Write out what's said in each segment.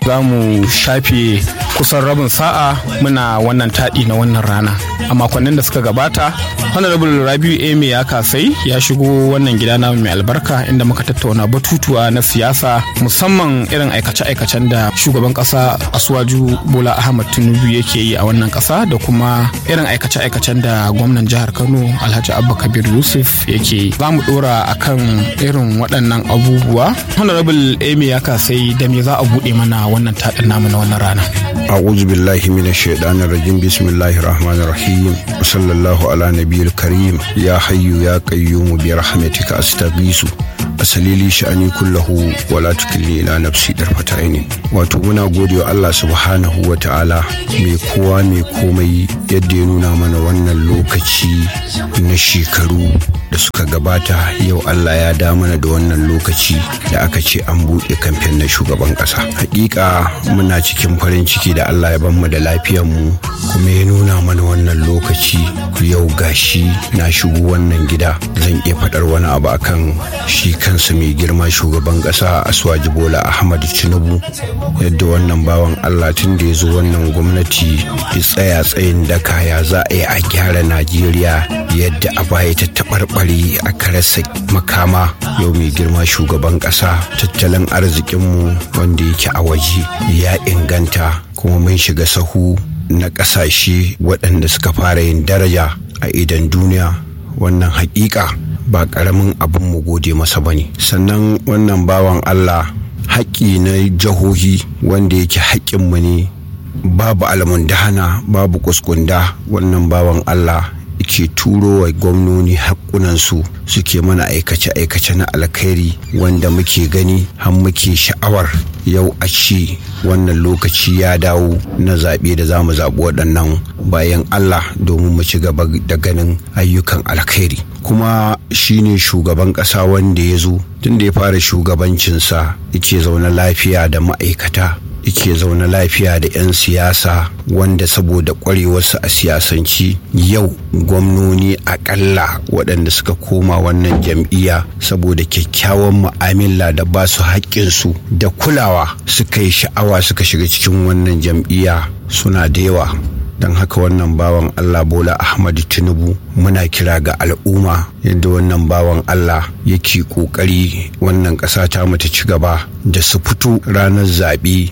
Za mu shafe kusan rabin sa'a muna wannan taɗi na wannan rana. A makonnin da suka gabata, Honorable Rabiu Eme ya kasai ya shigo wannan gida na mai albarka inda muka tattauna batutuwa na siyasa musamman irin aikace-aikacen da shugaban ƙasa Asuwaju Bola Ahmad Tinubu yake yi a wannan ƙasa da kuma irin aikace-aikacen da gwamnan jihar Kano Alhaji Abba Kabir Yusuf yake yi. Za mu ɗora akan irin waɗannan abubuwa. Honorable Eme ya kasai da me za a buɗe mana wannan taɗin namu na wannan rana. A'udhu billahi minash shaitanir rajim. Bismillahir rahmanir rahim. Sallallahu ala nabiyil karim. Ya hayyu ya qayyum bi rahmatika astaghisu. Asalili sha'ani kullahu wala tukilni ila nafsi darfata aini. Wato muna godewa Allah subhanahu wa ta'ala mai kowa mai komai yadda ya nuna mana wannan lokaci na shekaru da suka gabata. Yau Allah ya da mana da wannan lokaci da aka ce an buɗe kamfen na shugaban ƙasa. Hakika muna cikin farin ciki da Allah ya ban mu da lafiyar mu kuma ya nuna mana wannan lokaci. Yau gashi na shigo wannan gida zan iya faɗar wani abu akan shi kansa mai girma shugaban ƙasa Asuwaju Bola Ahmad Tinubu, yadda wannan bawan Allah tun da ya zo wannan gwamnati ya tsaya tsayin daka ya za a yi a gyara Najeriya yadda a baya ta taɓarɓare a karasa makama. Yau mai girma shugaban ƙasa tattalin arzikinmu wanda yake a waje ya inganta kuma mun shiga sahu na ƙasashe waɗanda suka fara yin daraja a idan duniya. Wannan haƙiƙa ba ƙaramin abin mu gode masa ba ne. Sannan wannan bawan Allah haƙƙi na jihohi wanda yake haƙƙinmu ne, babu almundahana babu kuskunda. Wannan bawan Allah ke turo wa gwamnoni haƙƙunansu suke mana aikace-aikace na alkhairi wanda muke gani har muke sha'awar yau a ci wannan lokaci ya dawo na zaɓe da za mu zaɓi waɗannan bayan Allah domin mu ci gaba da ganin ayyukan alkhairi. Kuma shine shugaban ƙasa wanda ya zo tun da ya fara shugabancinsa yake zaune lafiya da ma'aikata, yake zaune lafiya da 'yan siyasa wanda saboda kwarewarsu a siyasanci yau gwamnoni akalla waɗanda suka koma wannan jam'iyya saboda kyakkyawan mu'amala da ba su haƙƙinsu da kulawa suka yi sha'awa suka shiga cikin wannan jam'iyya suna da yawa. Don haka wannan bawan Allah Bola Ahmad Tinubu muna kira ga al'umma yadda wannan bawan Allah yake kokari wannan ƙasa ta mu ta ci gaba da su fito ranar zaɓe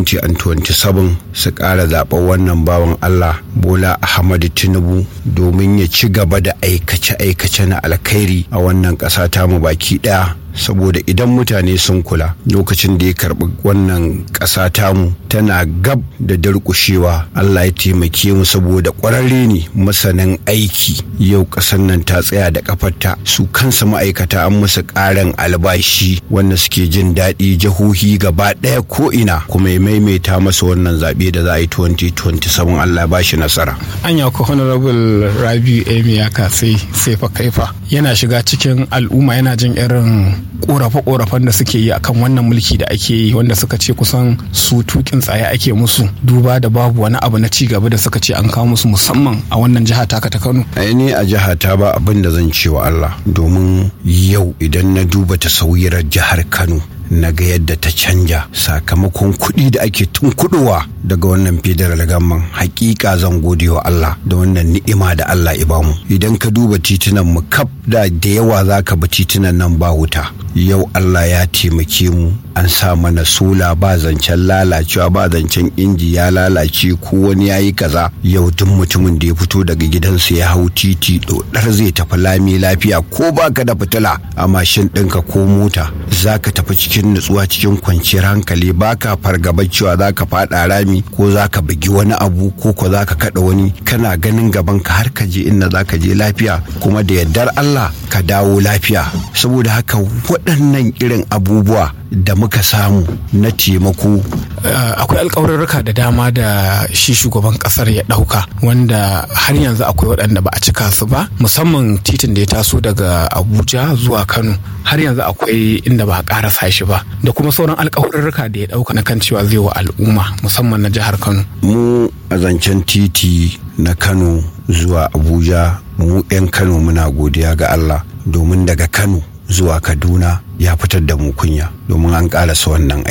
2027 su ƙara zaɓen wannan bawan Allah Bola Ahmad Tinubu domin ya ci gaba da aikace-aikace na alkhairi a wannan ƙasa ta mu baki ɗaya. Saboda idan mutane sun kula lokacin da ya karɓi wannan ƙasa tamu tana gab da durƙushewa, Allah ya taimake mu saboda ƙwararre ne masanin aiki. Yau ƙasar nan ta tsaya da ƙafarta, su kansa ma'aikata an musu ƙarin albashi wanda suke jin daɗi. Jihohi gaba ɗaya ko ina kuma ya maimaita masa wannan zaɓe da za a yi 2027. Allah ba shi nasara. Anya ko Honorable Rabiu Eme ya kasai sai fa kaifa yana shiga cikin al'umma yana jin irin korafe-korafen da suke yi akan wannan mulki da ake yi wanda suka ce kusan su tukin tsaye ake musu duba da babu wani abu na ci gaba da suka ce an kawo musu musamman a wannan jiha taka ta Kano. Ni a jiha ta ba abin da zan ce wa Allah, domin yau idan na duba tasawirar jihar Kano na ga yadda ta canja sakamakon kuɗi da ake tunkuɗowa daga wannan federal government. Hakika zan gode wa Allah da wannan ni'ima da Allah ya bamu. Idan ka duba titunan mu kaf da yawa zaka bi titunan nan ba wuta. Yau Allah ya taimake mu an sa mana sola, ba zancen lalacewa, ba zancen inji ya lalace ko wani yayi kaza. Yau duk mutumin da ya fito daga gidansa ya hau titi dodar zai tafi lami lafiya, ko baka da fitila a mashin ɗinka ko mota zaka tafi cikin nutsuwa cikin kwanciyar hankali. Baka fargaba cewa zaka faɗa rami ko zaka bugi wani abu ko zaka kada wani. Kana ganin gaban ka har ka je inda zaka je lafiya kuma da yardar Allah ka dawo lafiya. Saboda haka waɗannan irin abubuwa da muka samu na taimako, akwai alƙawarurruka da dama da shi shugaban ƙasar ya ɗauka wanda har yanzu akwai waɗanda ba a cika su ba, musamman titin da ya taso daga Abuja zuwa Kano har yanzu akwai inda ba a ƙarasa shi ba, da kuma sauran alƙawarurruka da ya ɗauka na kan cewa zai wa al'umma musamman na jihar Kano. Mu a zancen titi na Kano zuwa Abuja, mu 'yan Kano muna godiya ga Allah, domin daga Kano zuwa Kaduna ya fitar da mu kunya domin an karasa wannan aikin.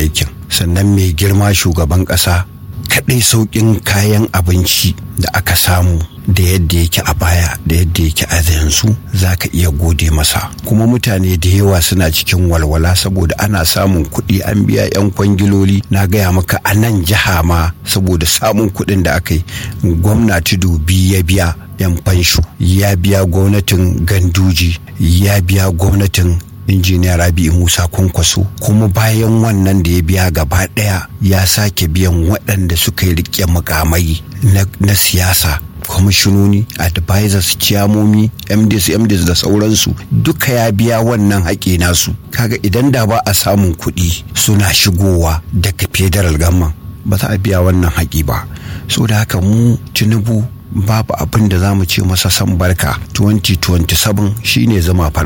sannan mai girma shugaban ƙasa kaɗai sauƙin kayan abinci da aka samu da yadda yake a baya da yadda yake a yanzu za ka iya gode masa. Kuma mutane da yawa suna cikin walwala saboda ana samun kuɗi, an biya 'yan kwangiloli. Na gaya maka a nan jiha ma saboda samun kuɗin da aka yi, gwamnati dubi ya biya 'yan fansho, ya biya gwamnatin Ganduji, ya biya gwamnatin injiniya Rabi'u Musa Kwankwaso, kuma bayan wannan da ya biya gaba ɗaya ya sake biyan waɗanda suka yi riƙe mukamai na siyasa, kwamishinoni, advisors, ciyamomi, MDs da sauransu, duka ya biya wannan haƙe nasu. Kaga idan da ba a samun kuɗi suna shigowa daga federal government ba za a biya wannan haƙi ba. So da haka mu Tinubu babu abin da za mu ce masa san barka. 2027 shine zama fara